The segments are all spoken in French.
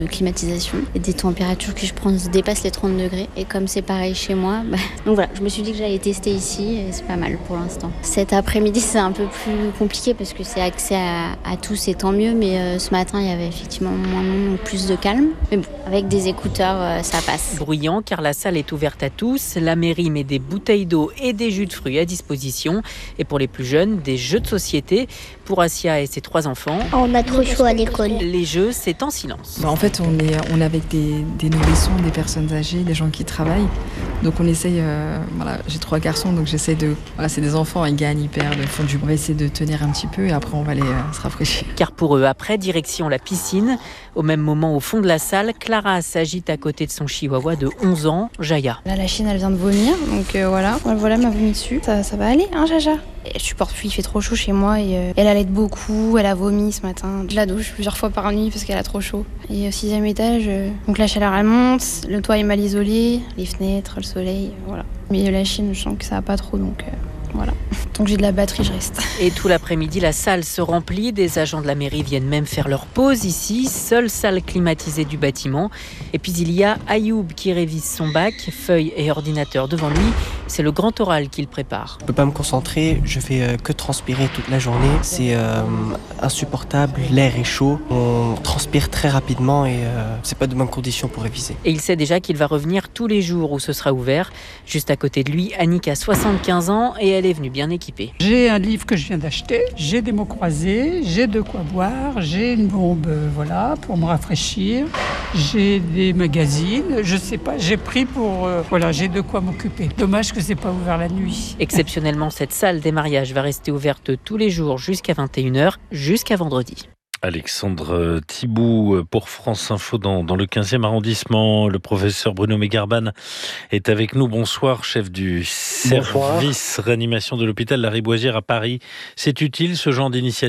de climatisation et des températures que je pense dépassent les 30 degrés. Et comme c'est pareil chez moi, donc voilà, je me suis dit que j'allais tester ici et c'est pas mal pour l'instant. Cet après-midi, c'est un peu plus compliqué parce que c'est accès à tous et tant mieux, mais ce matin, il y avait effectivement moins de monde, donc plus de calme. Mais bon, avec des écouteurs, ça passe. Bruyant car la salle est ouverte à tous. La mairie met des bouteilles d'eau et des jus de fruits à disposition. Et pour les plus jeunes, des jeux de société. Pour Assia et ses 3 enfants, on a trop chaud à l'école. Les jeux, c'est en silence. En fait, on est avec des nourrissons, des personnes âgées, des gens qui travaillent. Donc on essaye, j'ai 3 garçons, donc j'essaye de... c'est des enfants, ils gagnent, ils perdent, ils font on va essayer de tenir un petit peu et après on va aller se rafraîchir. Car pour eux, après, direction la piscine. Au même moment, au fond de la salle, Clara s'agite à côté de son chihuahua de 11 ans, Jaya. Là, la chienne, elle vient de vomir, donc voilà, m'a vomi dessus. Ça va aller, hein, Jaja? Je supporte plus, il fait trop chaud chez moi et elle allait beaucoup, elle a vomi ce matin. Je la douche plusieurs fois par nuit parce qu'elle a trop chaud. Et au 6e étage, donc la chaleur elle monte, le toit est mal isolé, les fenêtres, le soleil, voilà. Mais la chienne, je sens que ça va pas trop, donc voilà. Tant que j'ai de la batterie, je reste. Et tout l'après-midi, la salle se remplit. Des agents de la mairie viennent même faire leur pause ici, seule salle climatisée du bâtiment. Et puis il y a Ayoub qui révise son bac, feuilles et ordinateur devant lui. C'est le grand oral qu'il prépare. Je peux pas me concentrer, je fais que transpirer toute la journée. C'est insupportable, l'air est chaud, on transpire très rapidement et c'est pas de bonnes conditions pour réviser. Et il sait déjà qu'il va revenir tous les jours où ce sera ouvert. Juste à côté de lui, Annick a 75 ans et elle est venue bien équipée. J'ai un livre que je viens d'acheter, j'ai des mots croisés, j'ai de quoi boire, j'ai une bombe pour me rafraîchir, j'ai des magazines, je sais pas, j'ai pris pour... j'ai de quoi m'occuper. Dommage que c'est pas ouvert la nuit. Exceptionnellement, cette salle des mariages va rester ouverte tous les jours jusqu'à 21h, jusqu'à vendredi. Alexandre Thibout pour France Info dans le 15e arrondissement. Le professeur Bruno Megarban est avec nous. Bonsoir, chef du service réanimation de l'hôpital Lariboisière à Paris. C'est utile ce genre d'initiative ?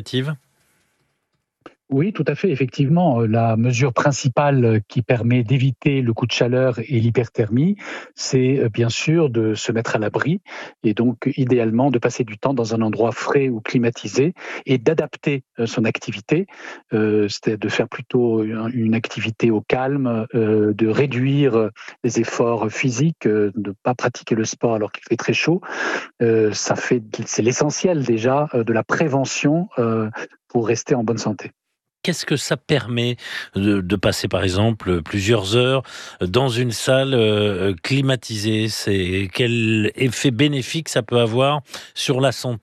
Oui, tout à fait. Effectivement, la mesure principale qui permet d'éviter le coup de chaleur et l'hyperthermie, c'est bien sûr de se mettre à l'abri et donc idéalement de passer du temps dans un endroit frais ou climatisé et d'adapter son activité, c'est de faire plutôt une activité au calme, de réduire les efforts physiques, de ne pas pratiquer le sport alors qu'il fait très chaud. C'est l'essentiel déjà de la prévention pour rester en bonne santé. Qu'est-ce que ça permet de passer, par exemple, plusieurs heures dans une salle climatisée ? Quel effet bénéfique ça peut avoir sur la santé ?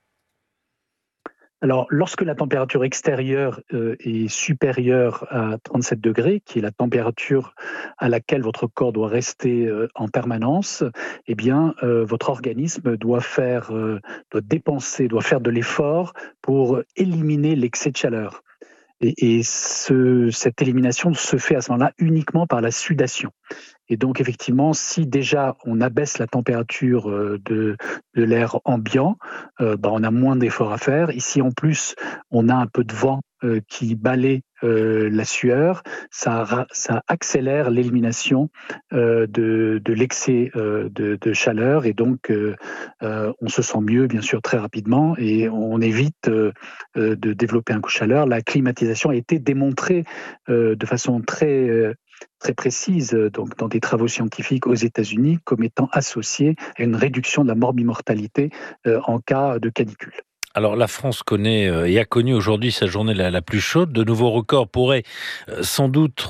Alors, lorsque la température extérieure est supérieure à 37 degrés, qui est la température à laquelle votre corps doit rester en permanence, eh bien, votre organisme doit faire de l'effort pour éliminer l'excès de chaleur. Et cette élimination se fait à ce moment-là uniquement par la sudation. Et donc, effectivement, si déjà on abaisse la température de l'air ambiant, on a moins d'efforts à faire. Ici, en plus, on a un peu de vent qui balaie la sueur. Ça accélère l'élimination de l'excès de chaleur. Et donc, on se sent mieux, bien sûr, très rapidement. Et on évite de développer un coup de chaleur. La climatisation a été démontrée de façon très précise donc dans des travaux scientifiques aux États-Unis comme étant associée à une réduction de la morbimortalité en cas de canicule. Alors la France connaît et a connu aujourd'hui sa journée la plus chaude. De nouveaux records pourraient sans doute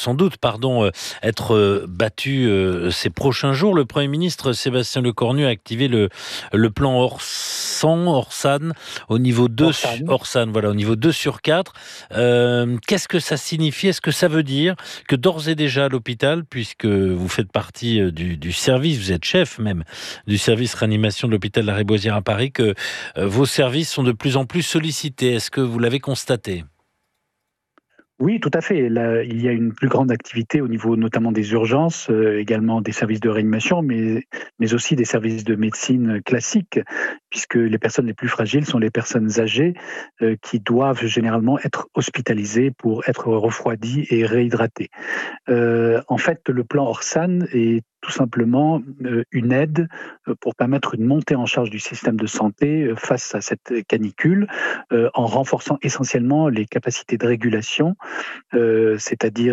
être battus ces prochains jours. Le Premier ministre Sébastien Lecornu a activé le plan Orsan au niveau 2 au niveau 2 sur 4. Qu'est-ce que ça signifie ? Est-ce que ça veut dire que d'ores et déjà à l'hôpital, puisque vous faites partie du service, vous êtes chef même du service réanimation de l'hôpital Lariboisière à Paris, que vos services sont de plus en plus sollicités. Est-ce que vous l'avez constaté ? Oui, tout à fait. Là, il y a une plus grande activité au niveau notamment des urgences, également des services de réanimation, mais aussi des services de médecine classique, puisque les personnes les plus fragiles sont les personnes âgées qui doivent généralement être hospitalisées pour être refroidies et réhydratées. En fait, le plan Orsan est tout simplement une aide pour permettre une montée en charge du système de santé face à cette canicule, en renforçant essentiellement les capacités de régulation, c'est-à-dire